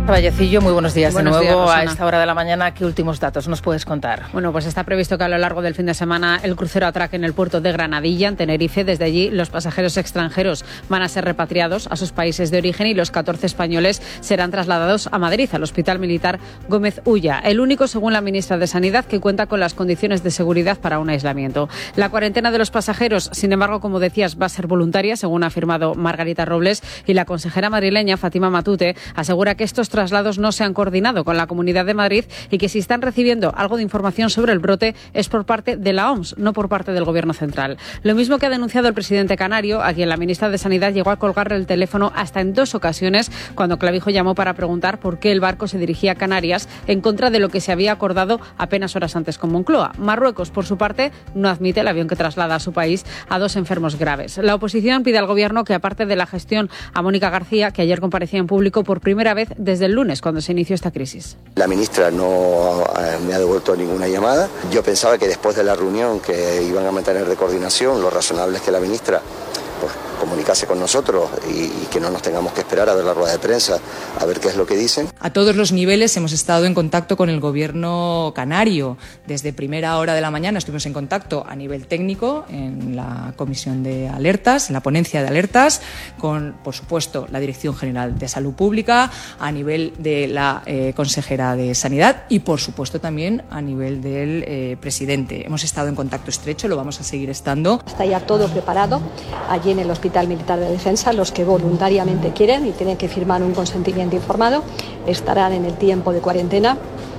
Vallecillo, muy buenos días. Buenos de nuevo días, a esta hora de la mañana. ¿Qué últimos datos nos puedes contar? Bueno, pues está previsto que a lo largo del fin de semana el crucero atraque en el puerto de Granadilla, en Tenerife. Desde allí los pasajeros extranjeros van a ser repatriados a sus países de origen y los 14 españoles serán trasladados a Madrid, al Hospital Militar Gómez Ulla. El único, según la ministra de Sanidad, que cuenta con las condiciones de seguridad para un aislamiento. La cuarentena de los pasajeros, sin embargo, como decías, va a ser voluntaria, según ha afirmado Margarita Robles, y la consejera madrileña Fátima Matute asegura que estos traslados no se han coordinado con la Comunidad de Madrid y que si están recibiendo algo de información sobre el brote es por parte de la OMS, no por parte del Gobierno central. Lo mismo que ha denunciado el presidente canario, a quien la ministra de Sanidad llegó a colgarle el teléfono hasta en 2 ocasiones cuando Clavijo llamó para preguntar por qué el barco se dirigía a Canarias en contra de lo que se había acordado apenas horas antes con Moncloa. Marruecos, por su parte, no admite el avión que traslada a su país a 2 enfermos graves. La oposición pide al Gobierno que aparte de la gestión a Mónica García, que ayer comparecía en público por primera vez desde el lunes, cuando se inició esta crisis. La ministra no me ha devuelto ninguna llamada. Yo pensaba que después de la reunión que iban a mantener de coordinación, lo razonable es que la ministra pues comunicase con nosotros y que no nos tengamos que esperar a ver la rueda de prensa, a ver qué es lo que dicen. A todos los niveles hemos estado en contacto con el Gobierno canario. Desde primera hora de la mañana estuvimos en contacto a nivel técnico en la comisión de alertas, en la ponencia de alertas, con, por supuesto, la Dirección General de Salud Pública, a nivel de la consejera de Sanidad y, por supuesto, también a nivel del presidente. Hemos estado en contacto estrecho, lo vamos a seguir estando. Está ya todo preparado allí en el Hospital Militar de Defensa. Los que voluntariamente quieren y tienen que firmar un consentimiento informado estarán en el tiempo de cuarentena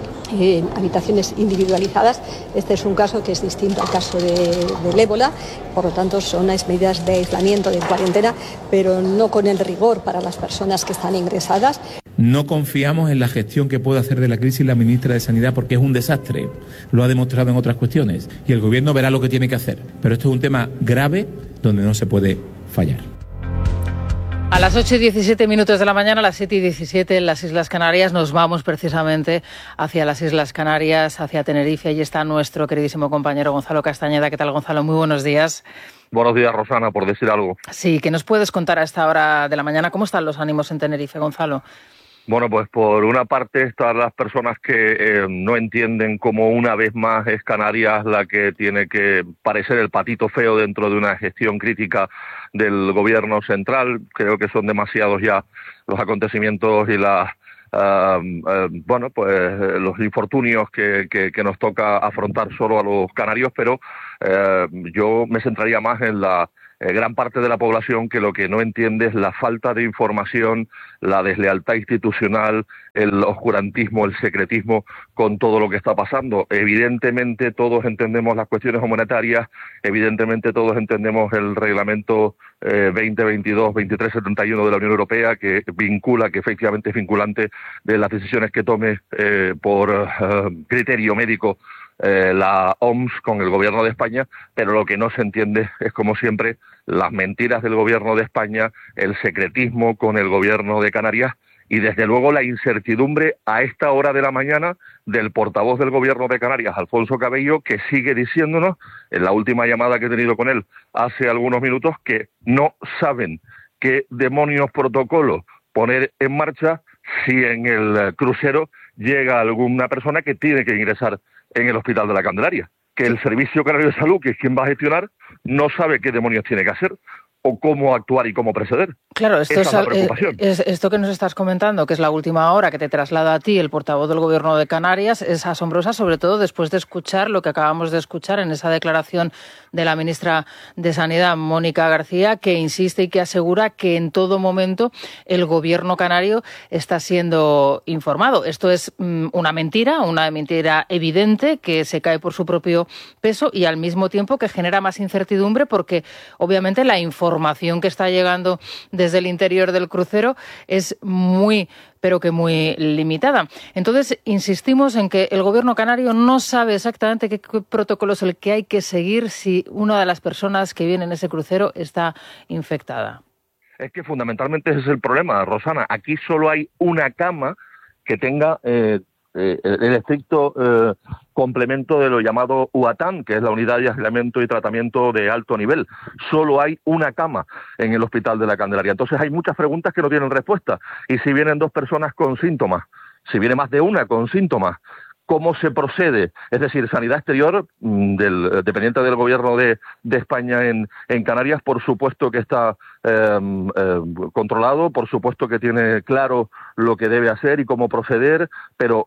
en habitaciones individualizadas. Este es un caso que es distinto al caso del ébola, por lo tanto son unas medidas de aislamiento, de cuarentena, pero no con el rigor para las personas que están ingresadas. No confiamos en la gestión que puede hacer de la crisis la ministra de Sanidad porque es un desastre, lo ha demostrado en otras cuestiones y el Gobierno verá lo que tiene que hacer, pero esto es un tema grave donde no se puede fallar. A las 8:17 de la mañana, a las 7:17 en las Islas Canarias, nos vamos precisamente hacia las Islas Canarias, hacia Tenerife. Allí está nuestro queridísimo compañero Gonzalo Castañeda. ¿Qué tal, Gonzalo? Muy buenos días. Buenos días, Rosana, por decir algo. Sí, ¿qué nos puedes contar a esta hora de la mañana? ¿Cómo están los ánimos en Tenerife, Gonzalo? Bueno, pues por una parte están las personas que no entienden cómo una vez más es Canarias la que tiene que parecer el patito feo dentro de una gestión crítica del Gobierno central. Creo que son demasiados ya los acontecimientos y los infortunios que nos toca afrontar solo a los canarios, pero yo me centraría más en la gran parte de la población que lo que no entiende es la falta de información, la deslealtad institucional, el oscurantismo, el secretismo con todo lo que está pasando. Evidentemente todos entendemos las cuestiones humanitarias, evidentemente todos entendemos el reglamento 2022-2371 de la Unión Europea que vincula, que efectivamente es vinculante de las decisiones que tome por criterio médico la OMS con el Gobierno de España, pero lo que no se entiende es, como siempre, las mentiras del Gobierno de España, el secretismo con el Gobierno de Canarias y, desde luego, la incertidumbre a esta hora de la mañana del portavoz del Gobierno de Canarias, Alfonso Cabello, que sigue diciéndonos, en la última llamada que he tenido con él hace algunos minutos, que no saben qué demonios protocolo poner en marcha si en el crucero llega alguna persona que tiene que ingresar en el Hospital de la Candelaria, que el Servicio Canario de Salud, que es quien va a gestionar, no sabe qué demonios tiene que hacer o cómo actuar y cómo proceder. Claro, esto Esa es la preocupación. Esto que nos estás comentando, que es la última hora que te traslada a ti el portavoz del Gobierno de Canarias, es asombrosa, sobre todo después de escuchar lo que acabamos de escuchar en esa declaración de la ministra de Sanidad, Mónica García, que insiste y que asegura que en todo momento el Gobierno canario está siendo informado. Esto es una mentira evidente que se cae por su propio peso y al mismo tiempo que genera más incertidumbre porque obviamente la información que está llegando desde el interior del crucero es muy limitada. Entonces, insistimos en que el Gobierno canario no sabe exactamente qué protocolo es el que hay que seguir si una de las personas que viene en ese crucero está infectada. Es que fundamentalmente ese es el problema, Rosana. Aquí solo hay una cama que tenga el estricto complemento de lo llamado UATAN, que es la Unidad de Aislamiento y Tratamiento de Alto Nivel. Solo hay una cama en el Hospital de la Candelaria. Entonces hay muchas preguntas que no tienen respuesta. Y si vienen 2 personas con síntomas, si viene más de una con síntomas, ¿cómo se procede? Es decir, Sanidad Exterior, dependiente del Gobierno de España en Canarias, por supuesto que está controlado, por supuesto que tiene claro lo que debe hacer y cómo proceder, pero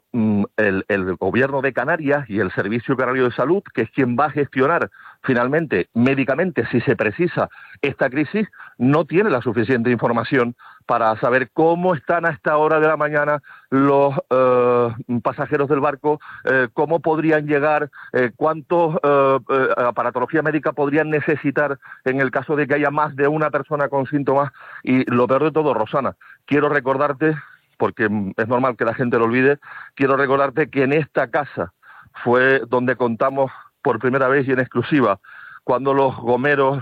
el Gobierno de Canarias y el Servicio Canario de Salud, que es quien va a gestionar finalmente, médicamente, si se precisa esta crisis, no tiene la suficiente información para saber cómo están a esta hora de la mañana los pasajeros del barco, cómo podrían llegar, cuántos aparatología médica podrían necesitar en el caso de que haya más de una persona con síntomas. Y lo peor de todo, Rosana, quiero recordarte, porque es normal que la gente lo olvide, quiero recordarte que en esta casa fue donde contamos por primera vez y en exclusiva cuando los gomeros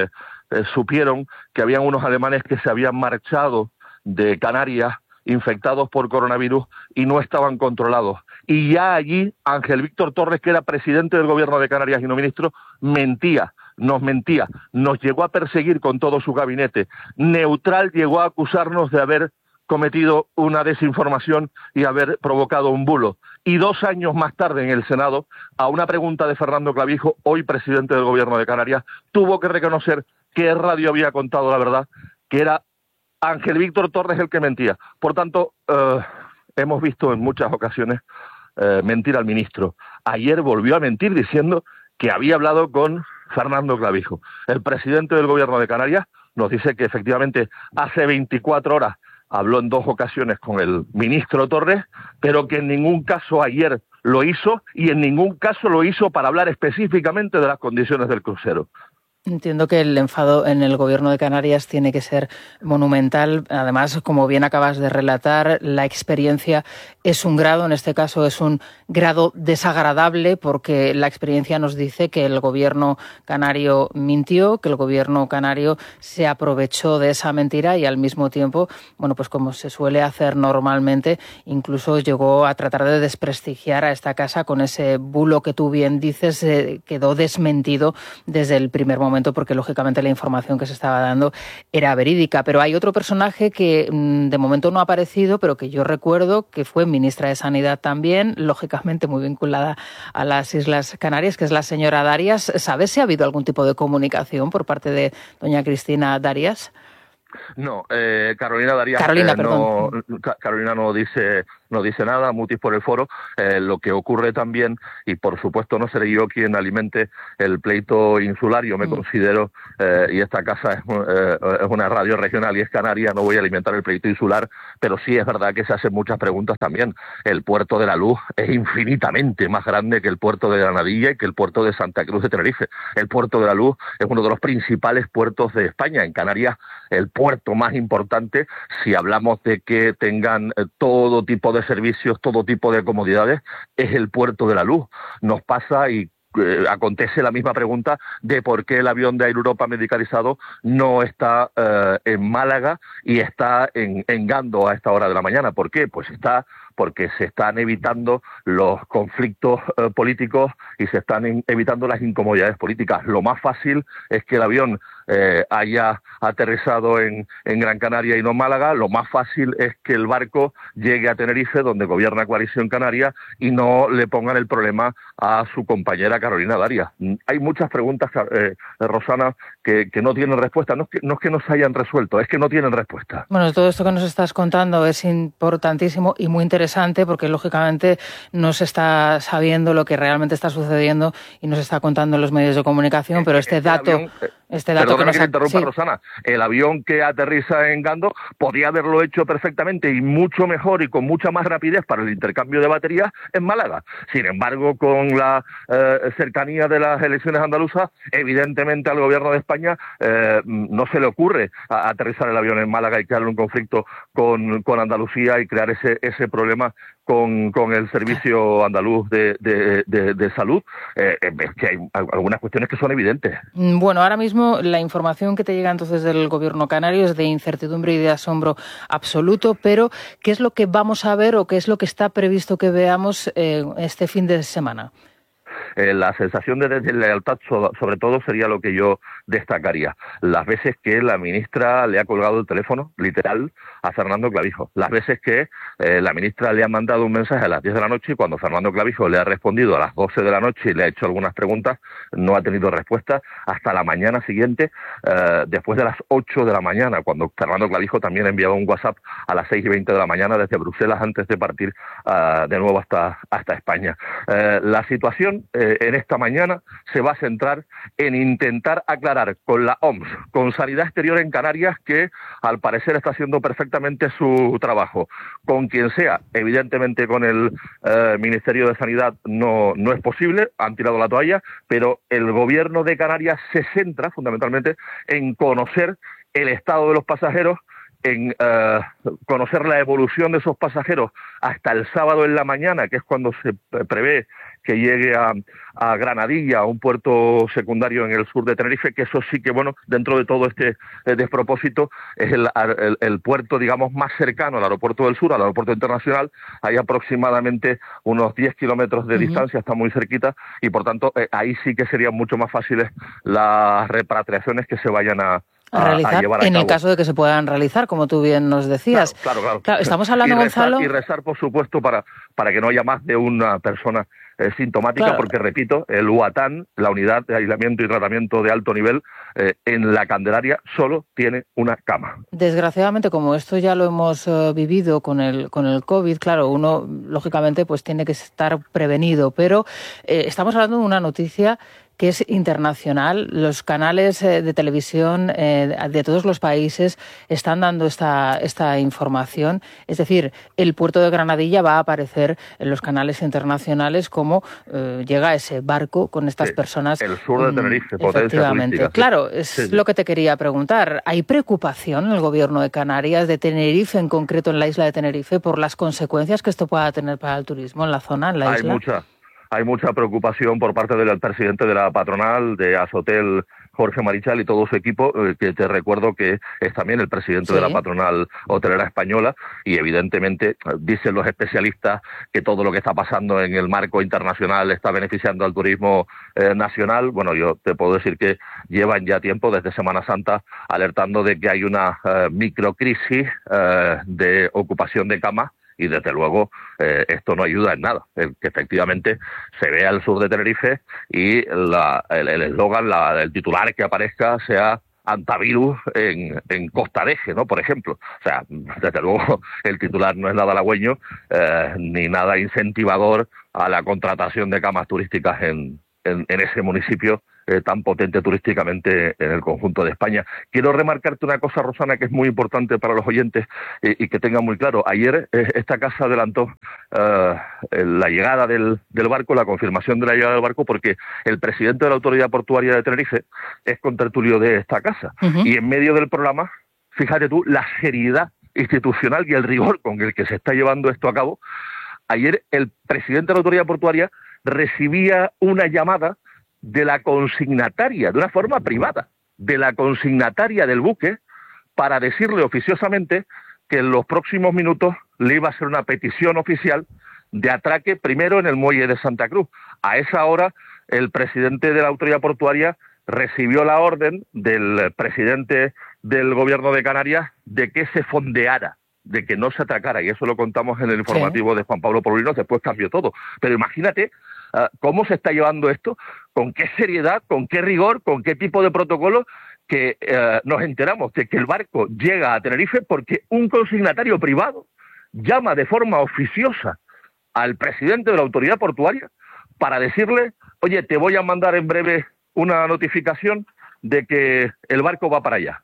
supieron que habían unos alemanes que se habían marchado de Canarias infectados por coronavirus y no estaban controlados. Y ya allí Ángel Víctor Torres, que era presidente del Gobierno de Canarias y no ministro, mentía, nos llegó a perseguir con todo su gabinete. Neutral llegó a acusarnos de haber cometido una desinformación y haber provocado un bulo. Y 2 años más tarde en el Senado, a una pregunta de Fernando Clavijo, hoy presidente del Gobierno de Canarias, tuvo que reconocer que Radio había contado la verdad, que era Ángel Víctor Torres el que mentía. Por tanto, hemos visto en muchas ocasiones mentir al ministro. Ayer volvió a mentir diciendo que había hablado con Fernando Clavijo. El presidente del Gobierno de Canarias nos dice que efectivamente hace 24 horas habló en 2 ocasiones con el ministro Torres, pero que en ningún caso ayer lo hizo y en ningún caso lo hizo para hablar específicamente de las condiciones del crucero. Entiendo que el enfado en el Gobierno de Canarias tiene que ser monumental. Además, como bien acabas de relatar, la experiencia es un grado, en este caso es un grado desagradable, porque la experiencia nos dice que el Gobierno canario mintió, que el Gobierno canario se aprovechó de esa mentira y al mismo tiempo, bueno, pues como se suele hacer normalmente, incluso llegó a tratar de desprestigiar a esta casa con ese bulo que tú bien dices, quedó desmentido desde el primer momento, porque lógicamente la información que se estaba dando era verídica. Pero hay otro personaje que de momento no ha aparecido, pero que yo recuerdo que fue ministra de Sanidad también, lógicamente muy vinculada a las Islas Canarias, que es la señora Darias. ¿Sabes si ha habido algún tipo de comunicación por parte de doña Cristina Darias? No, Carolina Darias. Carolina no dice nada, mutis por el foro. Lo que ocurre también, y por supuesto no seré yo quien alimente el pleito insular, yo me considero, y esta casa es una radio regional y es canaria, no voy a alimentar el pleito insular, pero sí es verdad que se hacen muchas preguntas también. El puerto de La Luz es infinitamente más grande que el puerto de Granadilla y que el puerto de Santa Cruz de Tenerife. El puerto de La Luz es uno de los principales puertos de España. En Canarias, el puerto más importante, si hablamos de que tengan todo tipo de servicios, todo tipo de comodidades, es el puerto de La Luz. Nos pasa y acontece la misma pregunta de por qué el avión de Air Europa medicalizado no está en Málaga y está en Gando a esta hora de la mañana. ¿Por qué? Pues porque se están evitando los conflictos políticos y se están evitando las incomodidades políticas. Lo más fácil es que el avión haya aterrizado en Gran Canaria y no en Málaga. Lo más fácil es que el barco llegue a Tenerife, donde gobierna Coalición Canaria, y no le pongan el problema a su compañera Carolina Darias. Hay muchas preguntas, Rosana, que no tienen respuesta. No es que no se hayan resuelto, es que no tienen respuesta. Bueno, todo esto que nos estás contando es importantísimo y muy interesante, porque lógicamente no se está sabiendo lo que realmente está sucediendo y nos está contando en los medios de comunicación, pero este dato que nos interrumpa, sí. Rosana, el avión que aterriza en Gando podía haberlo hecho perfectamente y mucho mejor y con mucha más rapidez para el intercambio de baterías en Málaga. Sin embargo, con la cercanía de las elecciones andaluzas, evidentemente al gobierno de España no se le ocurre aterrizar el avión en Málaga y crear un conflicto con Andalucía y crear ese problema con el Servicio Andaluz de Salud, es que hay algunas cuestiones que son evidentes. Bueno, ahora mismo la información que te llega entonces del Gobierno canario es de incertidumbre y de asombro absoluto, pero ¿qué es lo que vamos a ver o qué es lo que está previsto que veamos este fin de semana? La sensación de deslealtad, sobre todo, sería lo que yo destacaría. Las veces que la ministra le ha colgado el teléfono, literal, a Fernando Clavijo. Las veces que la ministra le ha mandado un mensaje a las 10 de la noche y cuando Fernando Clavijo le ha respondido a las 12 de la noche y le ha hecho algunas preguntas, no ha tenido respuesta hasta la mañana siguiente, después de las 8 de la mañana, cuando Fernando Clavijo también enviaba un WhatsApp a las 6:20 de la mañana desde Bruselas antes de partir de nuevo hasta España. La situación en esta mañana se va a centrar en intentar aclarar con la OMS, con Sanidad Exterior en Canarias, que al parecer está haciendo perfectamente su trabajo. Con quien sea, evidentemente con el Ministerio de Sanidad no es posible, han tirado la toalla, pero el Gobierno de Canarias se centra fundamentalmente en conocer el estado de los pasajeros, en conocer la evolución de esos pasajeros hasta el sábado en la mañana, que es cuando se prevé que llegue a Granadilla, a un puerto secundario en el sur de Tenerife, que eso sí que, bueno, dentro de todo este despropósito, es el puerto, digamos, más cercano al aeropuerto del sur, al aeropuerto internacional. Hay aproximadamente unos 10 kilómetros de distancia, está muy cerquita, y por tanto ahí sí que serían mucho más fáciles las repatriaciones que se vayan a realizar, llevar a en cabo. el caso de que se puedan realizar, como tú bien nos decías. Claro. Estamos hablando, Gonzalo... Y rezar, por supuesto, para que no haya más de una persona sintomática, porque, repito, el UATAN, la Unidad de Aislamiento y Tratamiento de Alto Nivel, en la Candelaria solo tiene una cama. Desgraciadamente, como esto ya lo hemos vivido con el COVID, claro, uno, lógicamente, pues tiene que estar prevenido, pero estamos hablando de una noticia que es internacional. Los canales de televisión de todos los países están dando esta información. Es decir, el puerto de Granadilla va a aparecer en los canales internacionales como llega ese barco con estas personas. El sur de Tenerife, potencia turística. Claro, es lo que te quería preguntar. ¿Hay preocupación en el Gobierno de Canarias, de Tenerife en concreto, en la isla de Tenerife, por las consecuencias que esto pueda tener para el turismo en la zona, en la isla? Hay mucha preocupación por parte del presidente de la patronal, de Asotel, Jorge Marichal, y todo su equipo, que te recuerdo que es también el presidente de la patronal hotelera española, y evidentemente dicen los especialistas que todo lo que está pasando en el marco internacional está beneficiando al turismo nacional. Bueno, yo te puedo decir que llevan ya tiempo, desde Semana Santa, alertando de que hay una microcrisis de ocupación de camas, y desde luego esto no ayuda en nada. Que efectivamente se vea el sur de Tenerife y el eslogan, el titular que aparezca sea antivirus en Costa de Eje, ¿no? Por ejemplo. O sea, desde luego el titular no es nada halagüeño ni nada incentivador a la contratación de camas turísticas en ese municipio tan potente turísticamente en el conjunto de España. Quiero remarcarte una cosa, Rosana, que es muy importante para los oyentes y que tengan muy claro. Ayer esta casa adelantó la llegada del barco, la confirmación de la llegada del barco, porque el presidente de la Autoridad Portuaria de Tenerife es contertulio de esta casa. Y en medio del programa, fíjate tú, la seriedad institucional y el rigor con el que se está llevando esto a cabo. Ayer el presidente de la Autoridad Portuaria recibía una llamada de la consignataria, de una forma privada, de la consignataria del buque, para decirle oficiosamente que en los próximos minutos le iba a hacer una petición oficial de atraque primero en el muelle de Santa Cruz. A esa hora, el presidente de la Autoridad Portuaria recibió la orden del presidente del Gobierno de Canarias de que se fondeara, de que no se atracara, y eso lo contamos en el informativo de Juan Pablo Polinos. Después cambió todo. Pero imagínate cómo se está llevando esto, con qué seriedad, con qué rigor, con qué tipo de protocolo, que nos enteramos de que el barco llega a Tenerife porque un consignatario privado llama de forma oficiosa al presidente de la Autoridad Portuaria para decirle: oye, te voy a mandar en breve una notificación de que el barco va para allá.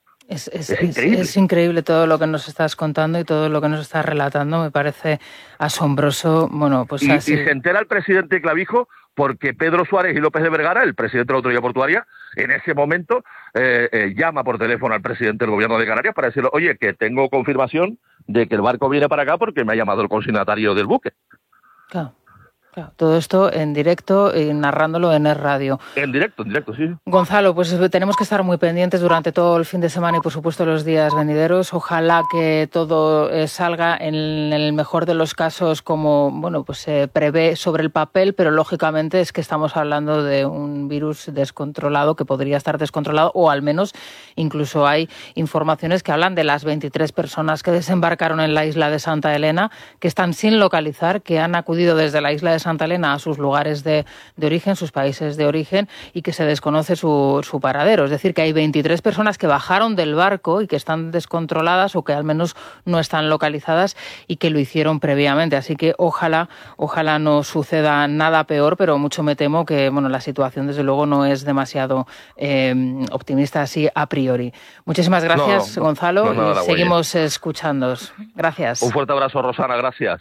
Es increíble todo lo que nos estás contando y todo lo que nos estás relatando. Me parece asombroso. Bueno, pues y así... se entera el presidente Clavijo porque Pedro Suárez y López de Vergara, el presidente de la Autoridad Portuaria, en ese momento llama por teléfono al presidente del Gobierno de Canarias para decirle: oye, que tengo confirmación de que el barco viene para acá porque me ha llamado el consignatario del buque. Claro. Todo esto en directo y narrándolo en Radio. En directo, sí. Gonzalo, pues tenemos que estar muy pendientes durante todo el fin de semana y, por supuesto, los días venideros. Ojalá que todo salga en el mejor de los casos como, pues se prevé sobre el papel, pero lógicamente es que estamos hablando de un virus descontrolado que podría estar descontrolado, o al menos incluso hay informaciones que hablan de las 23 personas que desembarcaron en la isla de Santa Elena, que están sin localizar, que han acudido desde la isla de Santa Elena a sus lugares de origen, sus países de origen, y que se desconoce su paradero. Es decir, que hay 23 personas que bajaron del barco y que están descontroladas o que al menos no están localizadas y que lo hicieron previamente. Así que ojalá no suceda nada peor, pero mucho me temo que la situación desde luego no es demasiado optimista así a priori. Muchísimas gracias, Gonzalo, y seguimos escuchándoos. Gracias. Un fuerte abrazo, Rosana, gracias.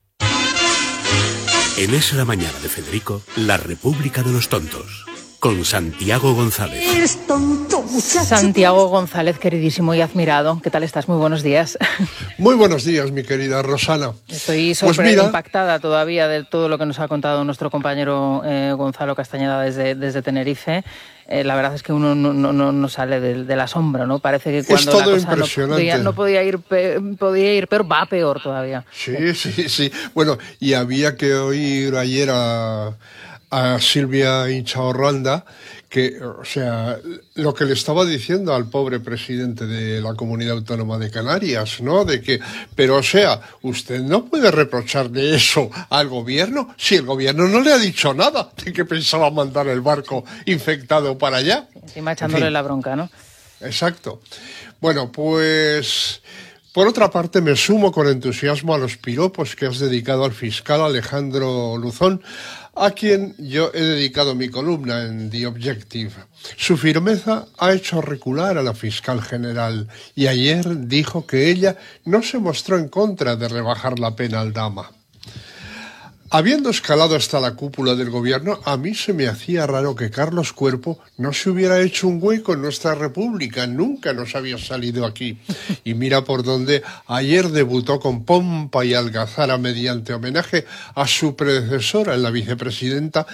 En Es la Mañana de Federico, La República de los Tontos, con Santiago González. Eres tonto, muchacho. Santiago González, queridísimo y admirado. ¿Qué tal estás? Muy buenos días. Muy buenos días, mi querida Rosana. Estoy impactada todavía de todo lo que nos ha contado nuestro compañero Gonzalo Castañeda desde Tenerife. La verdad es que uno no sale de la sombra, ¿no? Parece que cuando es todo la cosa impresionante. no podía ir peor, va peor todavía. Sí. Bueno, y había que oír ayer a Silvia Inchaurralda que, lo que le estaba diciendo al pobre presidente de la Comunidad Autónoma de Canarias, ¿no? Pero usted no puede reprocharle eso al gobierno si el gobierno no le ha dicho nada de que pensaba mandar el barco infectado para allá. Encima echándole la bronca, ¿no? Exacto. Bueno, pues por otra parte me sumo con entusiasmo a los piropos que has dedicado al fiscal Alejandro Luzón, a quien yo he dedicado mi columna en The Objective. Su firmeza ha hecho recular a la fiscal general y ayer dijo que ella no se mostró en contra de rebajar la pena al Dama. Habiendo escalado hasta la cúpula del gobierno, a mí se me hacía raro que Carlos Cuerpo no se hubiera hecho un hueco en nuestra república. Nunca nos había salido aquí. Y mira por dónde ayer debutó con pompa y algazara mediante homenaje a su predecesora en la vicepresidencia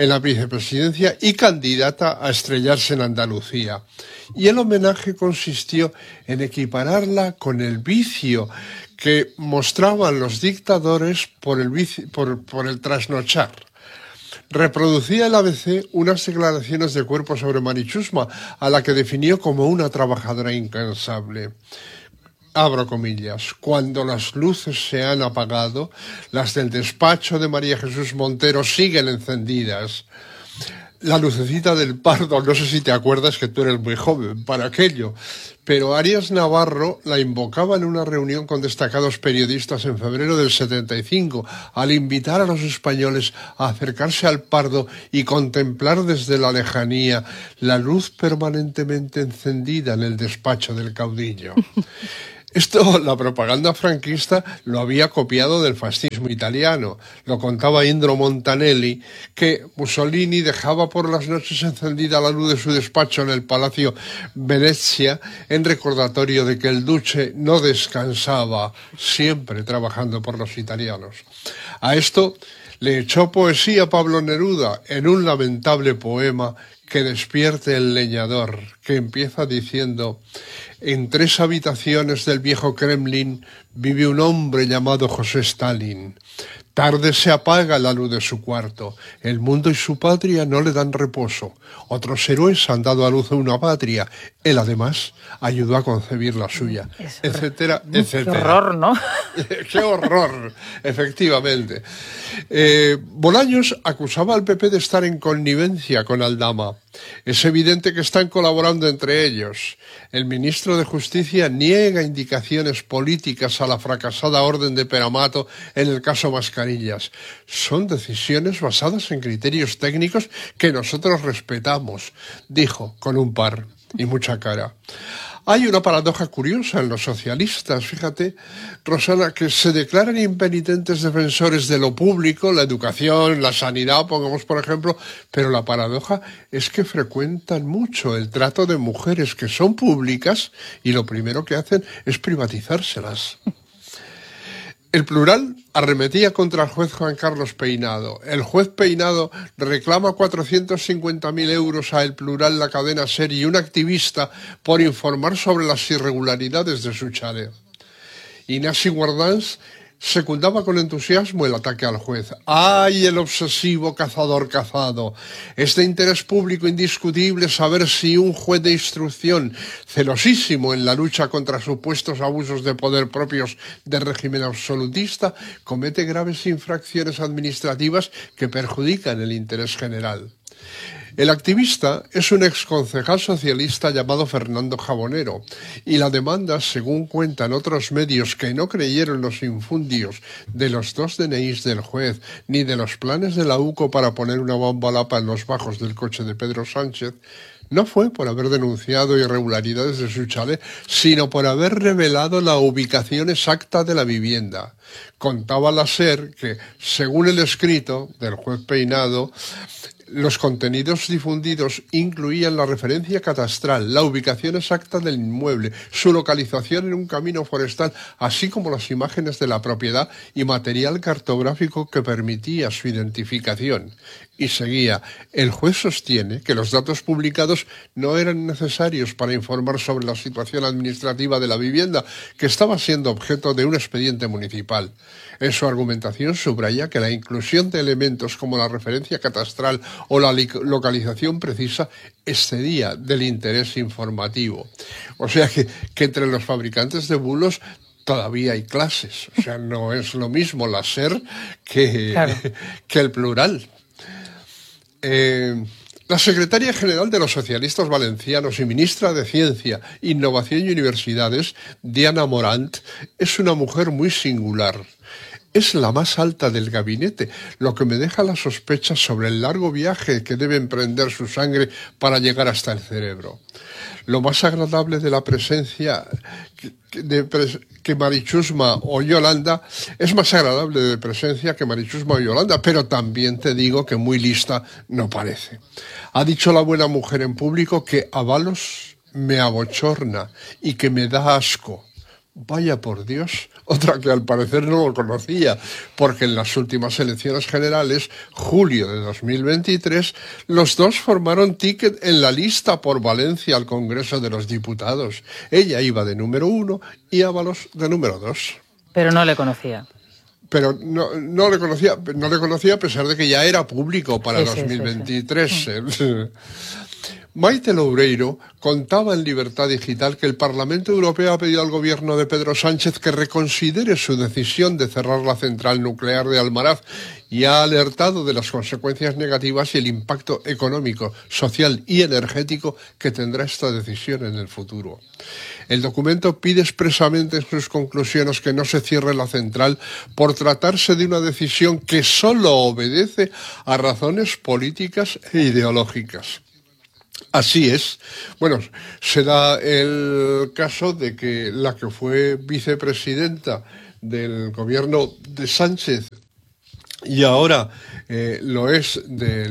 y candidata a estrellarse en Andalucía. Y el homenaje consistió en equipararla con el vicio que mostraban los dictadores por el trasnochar. Reproducía el ABC unas declaraciones de Cuerpo sobre Mari Chusma, a la que definió como una trabajadora incansable. Abro comillas: cuando las luces se han apagado, las del despacho de María Jesús Montero siguen encendidas. La lucecita del Pardo, no sé si te acuerdas, que tú eres muy joven para aquello, pero Arias Navarro la invocaba en una reunión con destacados periodistas en febrero del 75, al invitar a los españoles a acercarse al Pardo y contemplar desde la lejanía la luz permanentemente encendida en el despacho del caudillo. Esto la propaganda franquista lo había copiado del fascismo italiano. Lo contaba Indro Montanelli, que Mussolini dejaba por las noches encendida la luz de su despacho en el Palacio Venezia en recordatorio de que el duce no descansaba, siempre trabajando por los italianos. A esto le echó poesía Pablo Neruda en un lamentable poema que despierte el leñador, que empieza diciendo: en 3 habitaciones del viejo Kremlin vive un hombre llamado José Stalin. Tarde se apaga la luz de su cuarto. El mundo y su patria no le dan reposo. Otros héroes han dado a luz a una patria. Él, además, ayudó a concebir la suya, etcétera, etcétera. Qué horror, ¿no? ¡Qué horror! Efectivamente. Bolaños acusaba al PP de estar en connivencia con Aldama. Es evidente que están colaborando entre ellos. El ministro de Justicia niega indicaciones políticas a la fracasada orden de Peramato en el caso Mascarillas. Son decisiones basadas en criterios técnicos que nosotros respetamos, dijo con un par y mucha cara. Hay una paradoja curiosa en los socialistas, fíjate, Rosana, que se declaran impenitentes defensores de lo público, la educación, la sanidad, pongamos por ejemplo, pero la paradoja es que frecuentan mucho el trato de mujeres que son públicas y lo primero que hacen es privatizárselas. El Plural arremetía contra el juez Juan Carlos Peinado. El juez Peinado reclama 450.000 euros a El Plural, la cadena SER y un activista por informar sobre las irregularidades de su chalet. Ignasi Guardans secundaba con entusiasmo el ataque al juez. ¡Ay, el obsesivo cazador cazado! Es de interés público indiscutible saber si un juez de instrucción, celosísimo en la lucha contra supuestos abusos de poder propios del régimen absolutista, comete graves infracciones administrativas que perjudican el interés general. El activista es un exconcejal socialista llamado Fernando Jabonero y la demanda, según cuentan otros medios que no creyeron los infundios de los 2 DNIs del juez ni de los planes de la UCO para poner una bomba lapa en los bajos del coche de Pedro Sánchez, no fue por haber denunciado irregularidades de su chalet, sino por haber revelado la ubicación exacta de la vivienda. Contaba la SER que, según el escrito del juez Peinado, los contenidos difundidos incluían la referencia catastral, la ubicación exacta del inmueble, su localización en un camino forestal, así como las imágenes de la propiedad y material cartográfico que permitía su identificación. Y seguía, el juez sostiene que los datos publicados no eran necesarios para informar sobre la situación administrativa de la vivienda, que estaba siendo objeto de un expediente municipal. En su argumentación subraya que la inclusión de elementos como la referencia catastral o la localización precisa excedía del interés informativo. O sea que entre los fabricantes de bulos todavía hay clases. O sea, no es lo mismo la SER que el Plural. La secretaria general de los socialistas valencianos y ministra de Ciencia, Innovación y Universidades, Diana Morant, es una mujer muy singular. Es la más alta del gabinete, lo que me deja la sospecha sobre el largo viaje que debe emprender su sangre para llegar hasta el cerebro. Lo más agradable de la presencia que Mari Chusma o Yolanda, es más agradable de presencia que Mari Chusma o Yolanda, pero también te digo que muy lista no parece. Ha dicho la buena mujer en público que Ábalos me abochorna y que me da asco. Vaya por Dios, otra que al parecer no lo conocía, porque en las últimas elecciones generales, julio de 2023, los dos formaron ticket en la lista por Valencia al Congreso de los Diputados. Ella iba de número 1 y Ábalos de número 2. Pero no le conocía. Pero no le conocía a pesar de que ya era público para 2023. Sí. Maite Loureiro contaba en Libertad Digital que el Parlamento Europeo ha pedido al gobierno de Pedro Sánchez que reconsidere su decisión de cerrar la central nuclear de Almaraz y ha alertado de las consecuencias negativas y el impacto económico, social y energético que tendrá esta decisión en el futuro. El documento pide expresamente en sus conclusiones que no se cierre la central por tratarse de una decisión que solo obedece a razones políticas e ideológicas. Así es. Bueno, se da el caso de que la que fue vicepresidenta del gobierno de Sánchez y ahora lo es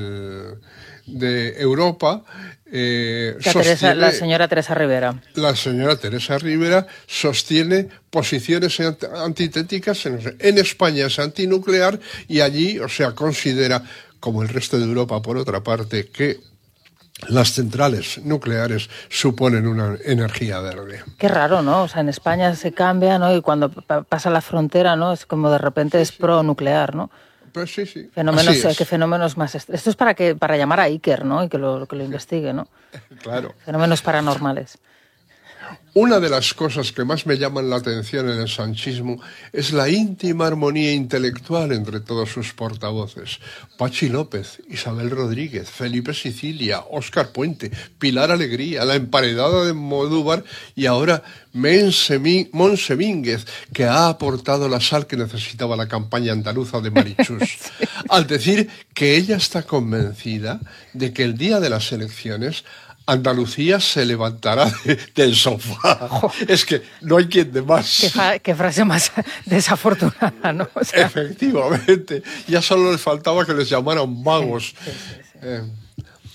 de Europa, la señora Teresa Rivera. La señora Teresa Rivera sostiene posiciones antitéticas. En España es antinuclear y allí, o sea, considera, como el resto de Europa por otra parte, que las centrales nucleares suponen una energía verde. Qué raro, ¿no? O sea, en España se cambia, ¿no? Y cuando pasa la frontera, ¿no? Es como de repente es pro-nuclear, ¿no? Pues sí. ¿Qué fenómenos más? Esto es para llamar a Iker, ¿no? Y que lo investigue, ¿no? Claro. Fenómenos paranormales. Una de las cosas que más me llaman la atención en el sanchismo es la íntima armonía intelectual entre todos sus portavoces. Pachi López, Isabel Rodríguez, Felipe Sicilia, Óscar Puente, Pilar Alegría, la emparedada de Modúvar y ahora Montse Mínguez, que ha aportado la sal que necesitaba la campaña andaluza de Marichus. Sí. Al decir que ella está convencida de que el día de las elecciones Andalucía se levantará del sofá. Oh. Es que no hay quien de más. Qué frase más desafortunada, ¿no? O sea... Efectivamente. Ya solo les faltaba que les llamaran vagos. Sí.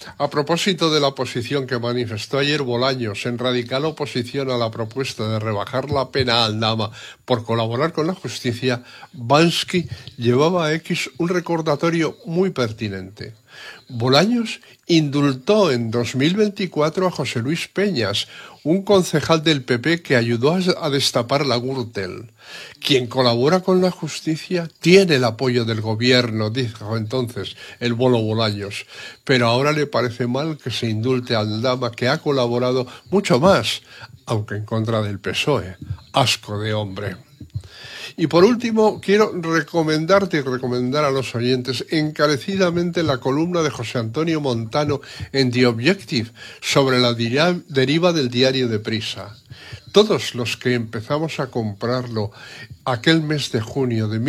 A propósito de la posición que manifestó ayer Bolaños en radical oposición a la propuesta de rebajar la pena a Aldama por colaborar con la justicia, Bansky llevaba a X un recordatorio muy pertinente. Bolaños indultó en 2024 a José Luis Peñas, un concejal del PP que ayudó a destapar la Gürtel. Quien colabora con la justicia tiene el apoyo del gobierno, dijo entonces el Bolo Bolaños, pero ahora le parece mal que se indulte a Aldama, que ha colaborado mucho más, aunque en contra del PSOE. Asco de hombre. Y por último, quiero recomendarte y recomendar a los oyentes encarecidamente la columna de José Antonio Montano en The Objective sobre la deriva del diario Deprisa. Todos los que empezamos a comprarlo aquel mes de junio de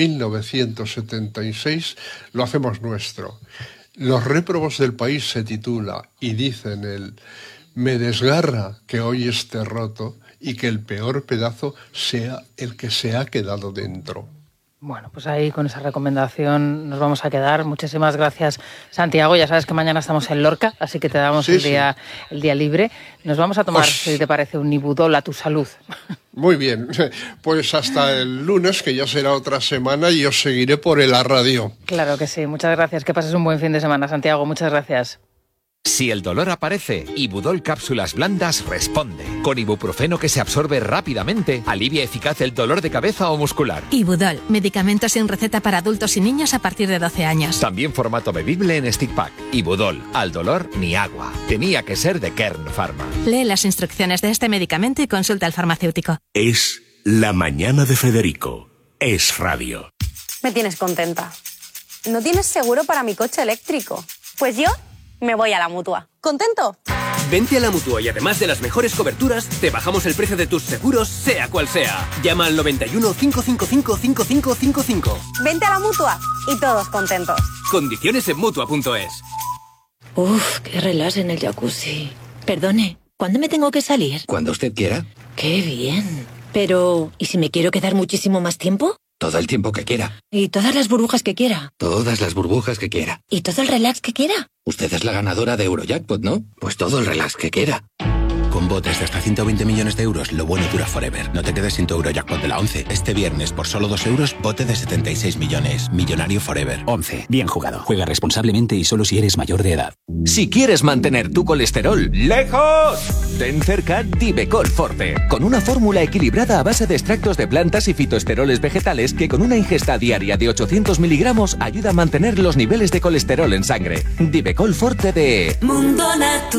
1976 lo hacemos nuestro. Los réprobos del país se titula y dice en él: me desgarra que hoy esté roto y que el peor pedazo sea el que se ha quedado dentro. Bueno, pues ahí con esa recomendación nos vamos a quedar. Muchísimas gracias, Santiago. Ya sabes que mañana estamos en Lorca, así que te damos el día libre. Nos vamos a tomar, si te parece, un Ibudol a tu salud. Muy bien, pues hasta el lunes, que ya será otra semana, y os seguiré por el radio. Claro que sí. Muchas gracias. Que pases un buen fin de semana, Santiago. Muchas gracias. Si el dolor aparece, Ibudol Cápsulas Blandas responde. Con ibuprofeno que se absorbe rápidamente, alivia eficaz el dolor de cabeza o muscular. Ibudol, medicamento sin receta para adultos y niños a partir de 12 años. También formato bebible en stick pack. Ibudol, al dolor ni agua. Tenía que ser de Kern Pharma. Lee las instrucciones de este medicamento y consulta al farmacéutico. Es La Mañana de Federico. Es radio. Me tienes contenta. ¿No tienes seguro para mi coche eléctrico? Pues yo me voy a la Mutua. ¿Contento? Vente a la Mutua y además de las mejores coberturas, te bajamos el precio de tus seguros, sea cual sea. Llama al 91 555 5555. Vente a la Mutua y todos contentos. Condiciones en Mutua.es. Uf, qué relax en el jacuzzi. Perdone, ¿cuándo me tengo que salir? Cuando usted quiera. Qué bien. Pero, ¿y si me quiero quedar muchísimo más tiempo? Todo el tiempo que quiera. ¿Y todas las burbujas que quiera? Todas las burbujas que quiera. ¿Y todo el relax que quiera? Usted es la ganadora de Eurojackpot, ¿no? Pues todo el relax que quiera. Con botes de hasta 120 millones de euros, lo bueno dura forever. No te quedes sin tu Eurojackpot de la 11. Este viernes, por solo 2 euros, bote de 76 millones. Millonario forever. 11. Bien jugado. Juega responsablemente y solo si eres mayor de edad. Si quieres mantener tu colesterol lejos, ten cerca Divecol Forte, con una fórmula equilibrada a base de extractos de plantas y fitoesteroles vegetales que con una ingesta diaria de 800 miligramos ayuda a mantener los niveles de colesterol en sangre. Divecol Forte de Mundo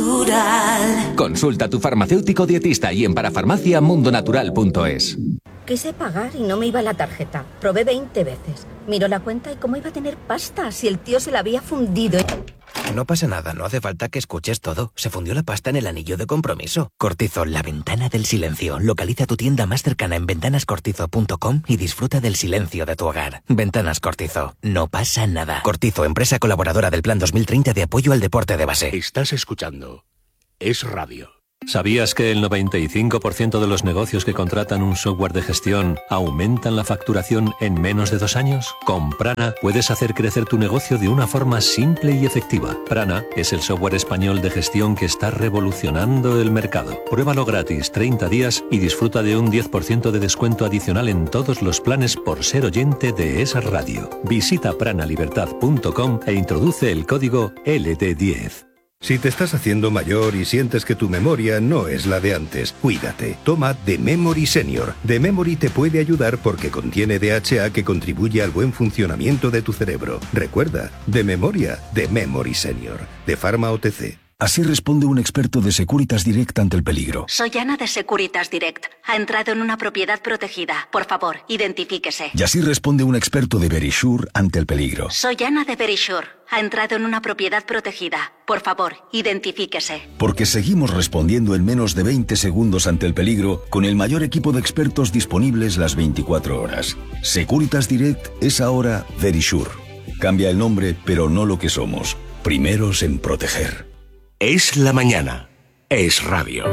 Natural. Consulta a tu farmacéutico dietista y en parafarmaciamundonatural.es. Quise pagar y no me iba la tarjeta. Probé 20 veces. Miró la cuenta y cómo iba a tener pasta si el tío se la había fundido. No pasa nada, no hace falta que escuches todo. Se fundió la pasta en el anillo de compromiso. Cortizo, la ventana del silencio. Localiza tu tienda más cercana en ventanascortizo.com y disfruta del silencio de tu hogar. Ventanas Cortizo. No pasa nada. Cortizo, empresa colaboradora del Plan 2030 de apoyo al deporte de base. Estás escuchando Es Radio. ¿Sabías que el 95% de los negocios que contratan un software de gestión aumentan la facturación en menos de 2 años? Con Prana puedes hacer crecer tu negocio de una forma simple y efectiva. Prana es el software español de gestión que está revolucionando el mercado. Pruébalo gratis 30 días y disfruta de un 10% de descuento adicional en todos los planes por ser oyente de esa radio. Visita pranalibertad.com e introduce el código LT10. Si te estás haciendo mayor y sientes que tu memoria no es la de antes, cuídate. Toma The Memory Senior. The Memory te puede ayudar porque contiene DHA que contribuye al buen funcionamiento de tu cerebro. Recuerda, de memoria, The Memory Senior. De Pharma OTC. Así responde un experto de Securitas Direct ante el peligro. Soy Ana de Securitas Direct. Ha entrado en una propiedad protegida. Por favor, identifíquese. Y así responde un experto de Verisure ante el peligro. Soy Ana de Verisure. Ha entrado en una propiedad protegida. Por favor, identifíquese. Porque seguimos respondiendo en menos de 20 segundos ante el peligro con el mayor equipo de expertos disponibles las 24 horas. Securitas Direct es ahora Verisure. Cambia el nombre, pero no lo que somos. Primeros en proteger. Es la mañana. Es radio.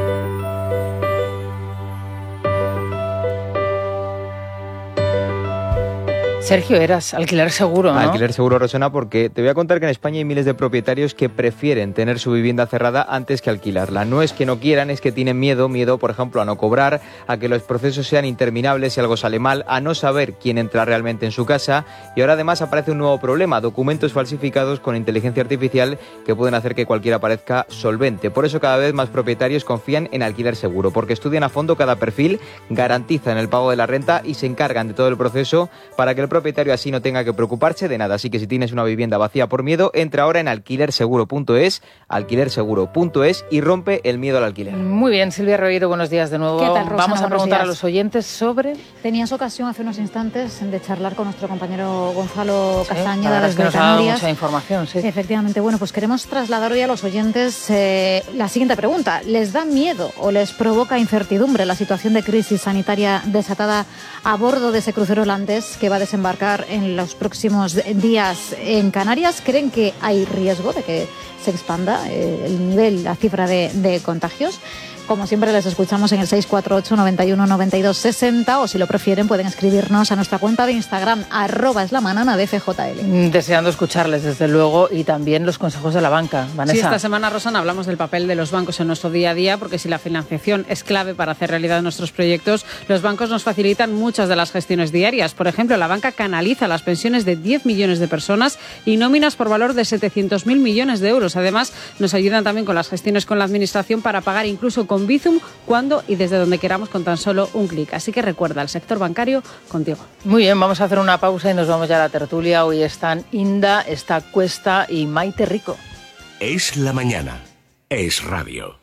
Sergio Eras, alquiler seguro, ¿no? Alquiler seguro resuena porque te voy a contar que en España hay miles de propietarios que prefieren tener su vivienda cerrada antes que alquilarla. No es que no quieran, es que tienen miedo, por ejemplo, a no cobrar, a que los procesos sean interminables si algo sale mal, a no saber quién entra realmente en su casa. Y ahora además aparece un nuevo problema, documentos falsificados con inteligencia artificial que pueden hacer que cualquiera parezca solvente. Por eso cada vez más propietarios confían en alquiler seguro, porque estudian a fondo cada perfil, garantizan el pago de la renta y se encargan de todo el proceso para que el propietario así no tenga que preocuparse de nada. Así que si tienes una vivienda vacía por miedo, entra ahora en alquilerseguro.es y rompe el miedo al alquiler. Muy bien, Silvia Regueiro, buenos días de nuevo. ¿Qué tal, Rosana? Vamos a preguntar a los oyentes sobre... Tenías ocasión hace unos instantes de charlar con nuestro compañero Gonzalo Castañeda desde Canarias. Nos ha dado mucha información, sí. Efectivamente. Bueno, pues queremos trasladar hoy a los oyentes la siguiente pregunta. ¿Les da miedo o les provoca incertidumbre la situación de crisis sanitaria desatada a bordo de ese crucero holandés que va a desembarcar en los próximos días en Canarias? ¿Creen que hay riesgo de que se expanda el nivel, la cifra de contagios? Como siempre, les escuchamos en el 648 91 92 60 o si lo prefieren pueden escribirnos a nuestra cuenta de Instagram @eslamanana de FJL. Deseando escucharles, desde luego, y también los consejos de la banca. Vanessa. Sí, esta semana, Rosana, hablamos del papel de los bancos en nuestro día a día, porque si la financiación es clave para hacer realidad nuestros proyectos, los bancos nos facilitan muchas de las gestiones diarias. Por ejemplo, la banca canaliza las pensiones de 10 millones de personas y nóminas por valor de 700.000 millones de euros. Además, nos ayudan también con las gestiones con la administración para pagar incluso con Bizum, cuando y desde donde queramos con tan solo un clic. Así que recuerda, el sector bancario contigo. Muy bien, vamos a hacer una pausa y nos vamos ya a la tertulia. Hoy están Inda, está Cuesta y Maite Rico. Es la mañana. Es radio.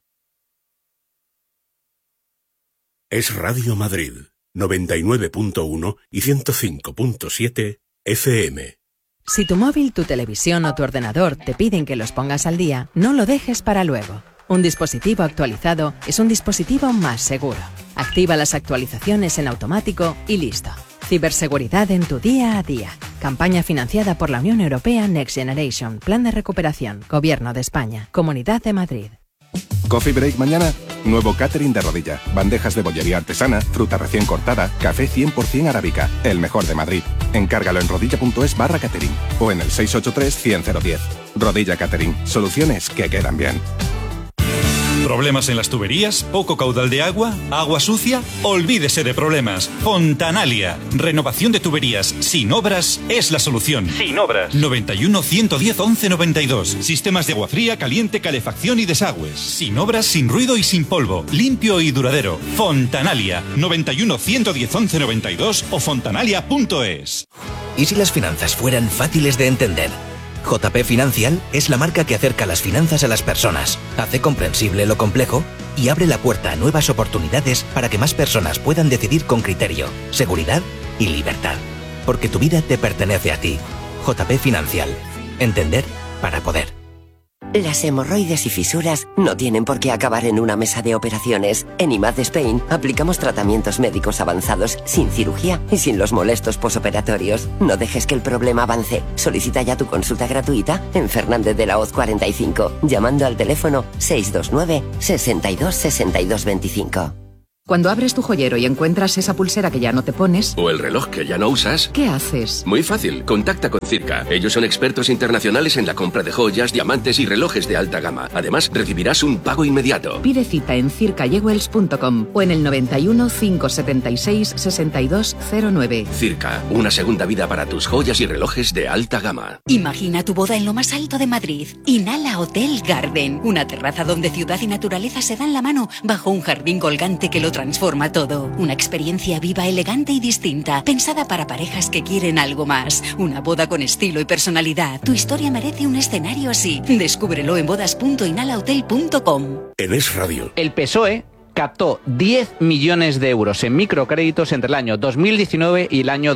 Es Radio Madrid, 99.1 y 105.7 FM. Si tu móvil, tu televisión o tu ordenador te piden que los pongas al día, no lo dejes para luego. Un dispositivo actualizado es un dispositivo más seguro. Activa las actualizaciones en automático y listo. Ciberseguridad en tu día a día. Campaña financiada por la Unión Europea Next Generation. Plan de recuperación. Gobierno de España. Comunidad de Madrid. Coffee break mañana. Nuevo catering de rodilla. Bandejas de bollería artesana, fruta recién cortada, café 100% arábica. El mejor de Madrid. Encárgalo en rodilla.es/catering o en el 683-100-010. Rodilla Catering. Soluciones que quedan bien. ¿Problemas en las tuberías? ¿Poco caudal de agua? ¿Agua sucia? Olvídese de problemas. Fontanalia. Renovación de tuberías sin obras es la solución. Sin obras. 91 110 11 92. Sistemas de agua fría, caliente, calefacción y desagües. Sin obras, sin ruido y sin polvo. Limpio y duradero. Fontanalia. 91 110 11 92 o fontanalia.es. ¿Y si las finanzas fueran fáciles de entender? JP Financial es la marca que acerca las finanzas a las personas, hace comprensible lo complejo y abre la puerta a nuevas oportunidades para que más personas puedan decidir con criterio, seguridad y libertad. Porque tu vida te pertenece a ti. JP Financial. Entender para poder. Las hemorroides y fisuras no tienen por qué acabar en una mesa de operaciones. En IMAD Spain aplicamos tratamientos médicos avanzados sin cirugía y sin los molestos posoperatorios. No dejes que el problema avance. Solicita ya tu consulta gratuita en Fernández de la Hoz 45, llamando al teléfono 629 62 62 25. Cuando abres tu joyero y encuentras esa pulsera que ya no te pones... O el reloj que ya no usas... ¿Qué haces? Muy fácil, contacta con Circa. Ellos son expertos internacionales en la compra de joyas, diamantes y relojes de alta gama. Además, recibirás un pago inmediato. Pide cita en circajewels.com o en el 91 576 6209. Circa, una segunda vida para tus joyas y relojes de alta gama. Imagina tu boda en lo más alto de Madrid. Inhala Hotel Garden. Una terraza donde ciudad y naturaleza se dan la mano bajo un jardín colgante que lo transforma todo. Una experiencia viva, elegante y distinta, pensada para parejas que quieren algo más. Una boda con estilo y personalidad. Tu historia merece un escenario así. Descúbrelo en bodas.inhalahotel.com. En Es Radio. El PSOE captó 10 millones de euros en microcréditos entre el año 2019 y el año